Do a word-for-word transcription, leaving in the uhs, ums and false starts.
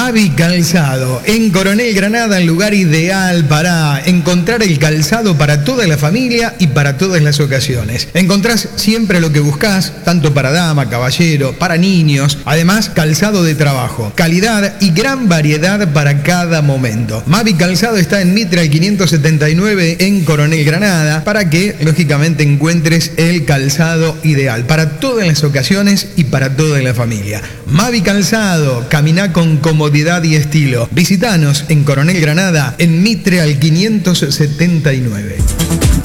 Mavi Calzado, en Coronel Granada, el lugar ideal para encontrar el calzado para toda la familia y para todas las ocasiones. Encontrás siempre lo que buscás, tanto para dama, caballero, para niños, además calzado de trabajo, calidad y gran variedad para cada momento. Mavi Calzado está en Mitre al quinientos setenta y nueve en Coronel Granada para que, lógicamente, encuentres el calzado ideal para todas las ocasiones y para toda la familia. Mavi Calzado, camina con comodidad y estilo. Visítanos en Coronel Granada, en Mitre al quinientos setenta y nueve.